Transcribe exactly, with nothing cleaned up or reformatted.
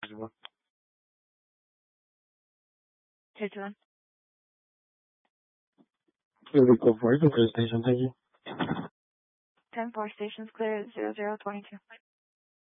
Hey, John. Really go for it. Okay, station, thank you. ten four stations clear, zero zero twenty two.